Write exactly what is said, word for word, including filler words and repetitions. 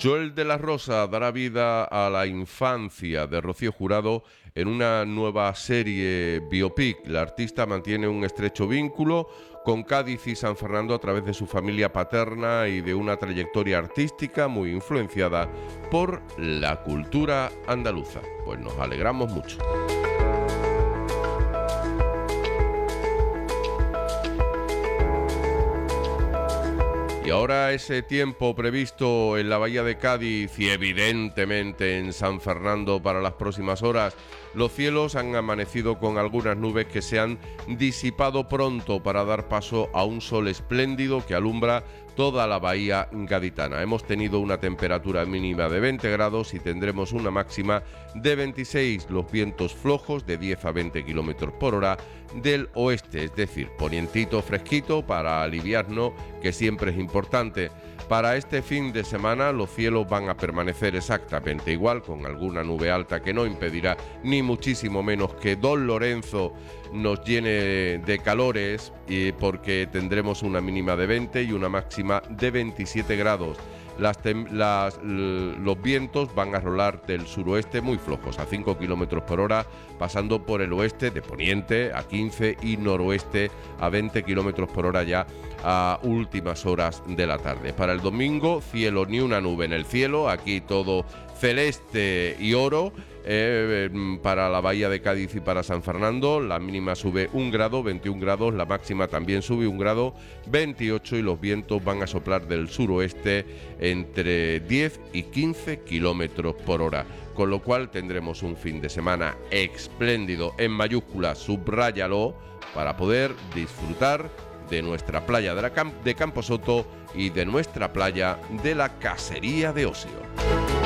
Joel de la Rosa dará vida a la infancia de Rocío Jurado en una nueva serie biopic. La artista mantiene un estrecho vínculo con Cádiz y San Fernando a través de su familia paterna y de una trayectoria artística muy influenciada por la cultura andaluza. Pues nos alegramos mucho. Y ahora ese tiempo previsto en la bahía de Cádiz y evidentemente en San Fernando para las próximas horas. Los cielos han amanecido con algunas nubes que se han disipado pronto para dar paso a un sol espléndido que alumbra toda la bahía gaditana. Hemos tenido una temperatura mínima de veinte grados y tendremos una máxima de veintiséis. Los vientos flojos de diez a veinte kilómetros por hora del oeste, es decir, ponientito fresquito para aliviarnos, que siempre es importante. Para este fin de semana los cielos van a permanecer exactamente igual, con alguna nube alta que no impedirá ni muchísimo menos que Don Lorenzo nos llene de calores, y porque tendremos una mínima de veinte y una máxima de veintisiete grados. Las tem- las, los vientos van a rolar del suroeste muy flojos, a cinco kilómetros por hora, pasando por el oeste de poniente a quince y noroeste a veinte kilómetros por hora ya a últimas horas de la tarde. Para el domingo, cielo, ni una nube en el cielo, aquí todo celeste y oro. Eh, para la bahía de Cádiz y para San Fernando, la mínima sube un grado, veintiún grados, la máxima también sube un grado, veintiocho, y los vientos van a soplar del suroeste entre diez y quince kilómetros por hora, con lo cual tendremos un fin de semana espléndido, en mayúsculas, subráyalo, para poder disfrutar de nuestra playa de, la Camp- de Camposoto y de nuestra playa de la Casería de Ocio.